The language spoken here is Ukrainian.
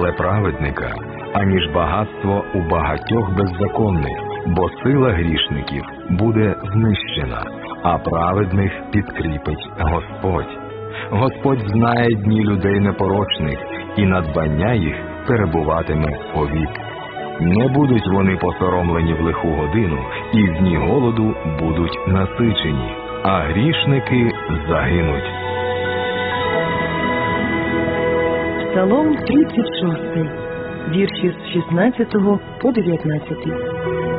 але праведника, аніж багатство у багатьох беззаконних, бо сила грішників буде знищена, а праведних підкріпить Господь. Господь знає дні людей непорочних, і надбання їх перебуватиме повік. Не будуть вони посоромлені в лиху годину, і в дні голоду будуть насичені, а грішники загинуть. Псалом 36, вірші з 16 по 19.